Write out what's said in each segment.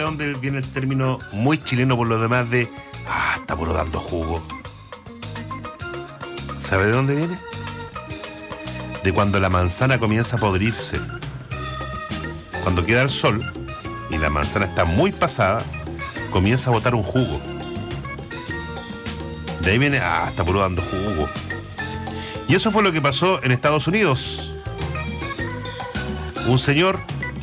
dónde viene el término muy chileno por lo demás de está puro dando jugo? ¿Sabe de dónde viene? De cuando la manzana comienza a podrirse. Cuando queda el sol y la manzana está muy pasada, comienza a botar un jugo. De ahí viene, está puro dando jugo. Y eso fue lo que pasó en Estados Unidos. Un señor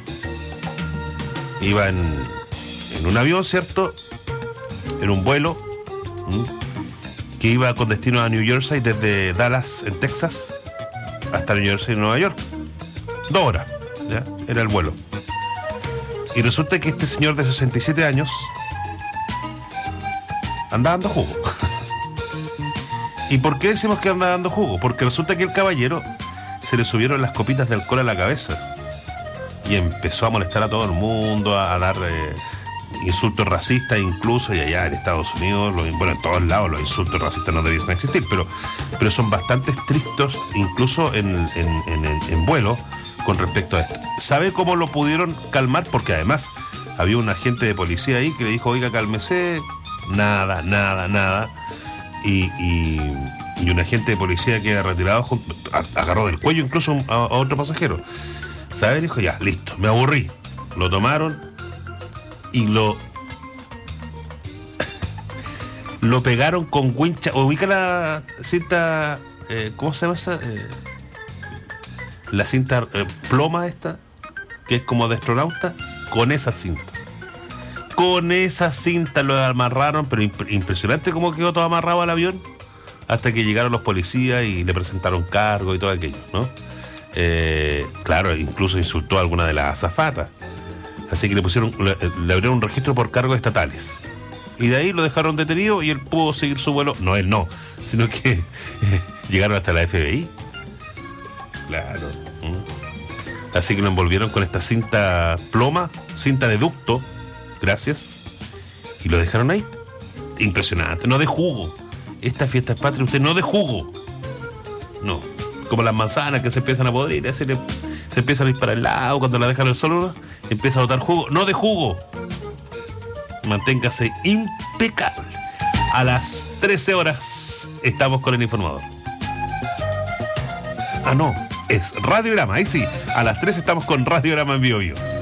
iba en un avión, ¿cierto? En un vuelo que iba con destino a New Jersey desde Dallas, en Texas, hasta New Jersey, en Nueva York. 2 horas, ¿ya? Era el vuelo. Y resulta que este señor de 67 años anda dando jugo. ¿Y por qué decimos que anda dando jugo? Porque resulta que el caballero se le subieron las copitas de alcohol a la cabeza y empezó a molestar a todo el mundo, a dar insultos racistas, incluso, y allá en Estados Unidos, bueno, en todos lados los insultos racistas no debiesen existir, pero son bastante estrictos, incluso en vuelo, con respecto a esto. ¿Sabe cómo lo pudieron calmar? Porque además había un agente de policía ahí que le dijo, oiga, cálmese, nada. Y un agente de policía que retirado agarró del cuello incluso a otro pasajero. ¿Sabe? Dijo, ya, listo, me aburrí. Lo tomaron y lo pegaron con wincha. Ubica la cinta, ¿cómo se llama esa? La cinta ploma esta, que es como de astronauta, con esa cinta. Con esa cinta lo amarraron, pero impresionante cómo quedó todo amarrado al avión, hasta que llegaron los policías y le presentaron cargo y todo aquello, ¿no? Claro, incluso insultó a alguna de las azafatas. Así que le abrieron un registro por cargos estatales. Y de ahí lo dejaron detenido y él pudo seguir su vuelo. No, él no, sino que llegaron hasta la FBI. Claro. Así que lo envolvieron con esta cinta ploma, cinta de ducto, gracias, y lo dejaron ahí. Impresionante, no de jugo. Esta fiesta es patria, usted no de jugo. No, como las manzanas que se empiezan a podrir, se empiezan a ir para el lado, cuando la dejan al sol, empieza a botar jugo. No de jugo. Manténgase impecable. A las 13 horas estamos con el informador. No, es Radiograma, ahí sí, a las 3 estamos con Radiograma en Bio Bio.